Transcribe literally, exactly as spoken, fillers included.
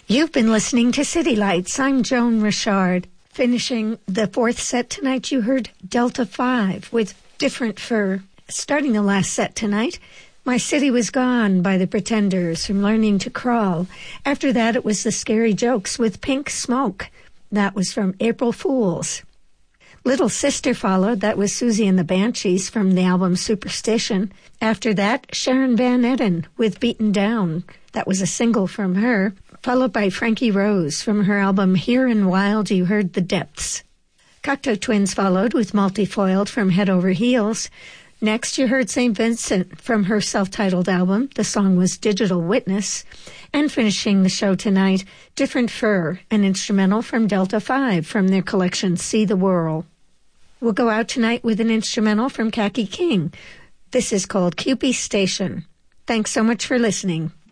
You've been listening to City Lights. I'm Joan Richard. Finishing the fourth set tonight, you heard Delta five with Different Fur. Starting the last set tonight, My City Was Gone by the Pretenders from Learning to Crawl. After that, it was The Scary Jokes with Pink Smoke. That was from April Fools. Little Sister followed. That was Susie and the Banshees from the album Superstition. After that, Sharon Van Etten with Beaten Down. That was a single from her. Followed by Frankie Rose from her album Here and Wild, you heard The Depths. Cocteau Twins followed with Multifoiled from Head Over Heels. Next, you heard Saint Vincent from her self-titled album. The song was Digital Witness. And finishing the show tonight, Different Fur, an instrumental from Delta five from their collection See the Whirl. We'll go out tonight with an instrumental from Kaki King. This is called Cupie Station. Thanks so much for listening.